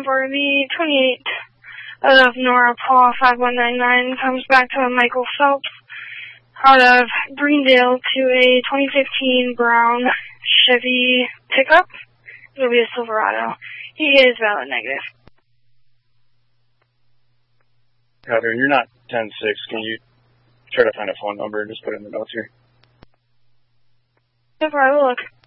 for the 28 of Nora Paul 5199 comes back to Michael Phelps out of Greendale to a 2015 brown Chevy pickup. It'll be a Silverado. He is valid negative. Roger, you're not 10-6. Can you try to find a phone number and just put it in the notes here? Yep, I will look.